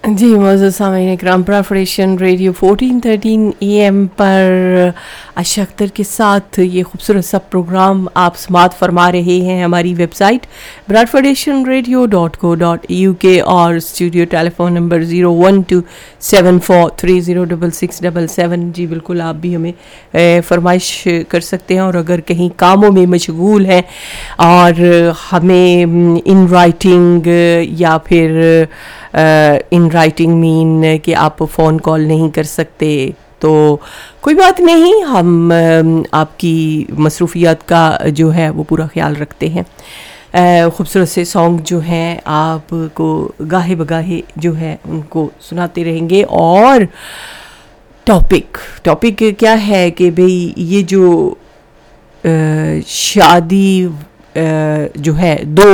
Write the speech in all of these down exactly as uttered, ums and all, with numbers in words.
جی معزز سامعین اکرام، پرافریشن radio fourteen thirteen A M پر عائشہ اختر کے ساتھ یہ خوبصورت سا پروگرام آپ سماعت فرما رہے ہیں ہماری ویب سائٹ براڈفورڈیشن ریڈیو ڈاٹ کو ڈاٹ یو کے اور studio tele phone number zero one to seven four three zero double six double seven. جی بالکل، آپ بھی ہمیں فرمائش کر سکتے ہیں، اور اگر کہیں کاموں میں مشغول ہیں اور ہمیں ان رائٹنگ یا پھر ان رائٹنگ مین کہ آپ فون کال نہیں کر سکتے تو کوئی بات نہیں، ہم آپ کی مصروفیات کا جو ہے وہ پورا خیال رکھتے ہیں. خوبصورت سے سانگ جو ہیں آپ کو گاہے بگاہے جو ہے ان کو سناتے رہیں گے. اور ٹاپک ٹاپک کیا ہے کہ بھئی یہ جو شادی جو ہے دو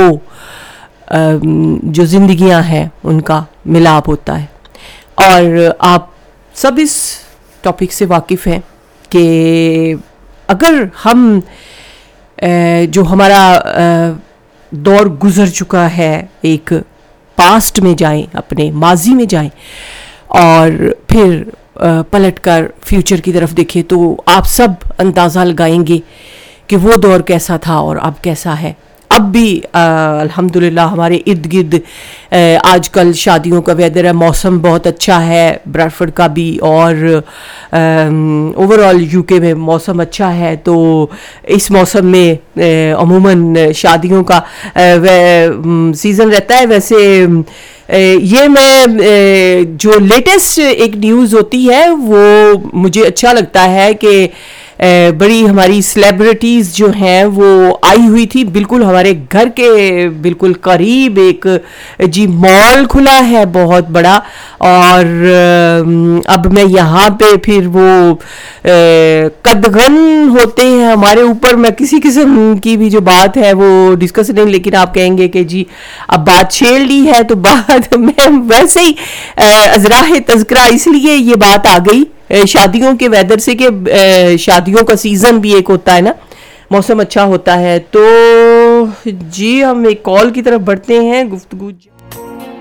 جو زندگیاں ہیں ان کا ملاپ ہوتا ہے، اور آپ سب اس ٹاپک سے واقف ہیں کہ اگر ہم جو ہمارا دور گزر چکا ہے ایک پاسٹ میں جائیں، اپنے ماضی میں جائیں اور پھر پلٹ کر فیوچر کی طرف دیکھیں تو آپ سب اندازہ لگائیں گے کہ وہ دور کیسا تھا اور اب کیسا ہے. اب بھی الحمدللہ ہمارے ارد گرد آج کل شادیوں کا ویدر ہے، موسم بہت اچھا ہے براڈفورڈ کا بھی، اور اوور آل یو کے میں موسم اچھا ہے. تو اس موسم میں عموماً شادیوں کا سیزن رہتا ہے. ویسے یہ میں جو لیٹسٹ ایک نیوز ہوتی ہے وہ مجھے اچھا لگتا ہے کہ بڑی ہماری سیلیبریٹیز جو ہیں وہ آئی ہوئی تھی بالکل ہمارے گھر کے بالکل قریب. ایک جی مال کھلا ہے بہت بڑا، اور اب میں یہاں پہ پھر وہ قدغن ہوتے ہیں ہمارے اوپر، میں کسی قسم کی بھی جو بات ہے وہ ڈسکس نہیں، لیکن آپ کہیں گے کہ جی اب بات چھیڑ لی ہے تو بات میں ویسے ہی ازراہ تذکرہ اس لیے یہ بات آ گئی شادیوں کے ویدر سے کہ شادیوں کا سیزن بھی ایک ہوتا ہے نا، موسم اچھا ہوتا ہے. تو جی ہم ایک کال کی طرف بڑھتے ہیں. گفتگو